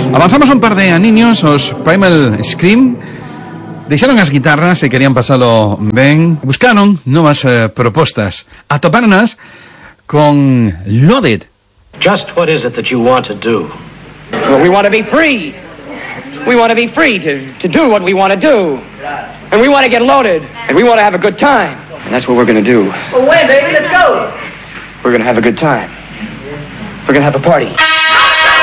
Avanzamos un par de aniños, os Primal Scream deixaron as guitarras e querían pasalo ben. Buscaron novas propostas. Atopáronas con Loaded. Just what is it that you want to do? Well, we want to be free. We want to be free to do what we want to do. And we want to get loaded. And we want to have a good time. And that's what we're going to do. Well, when, baby? Let's go. We're going to have a good time. We're going to have a party.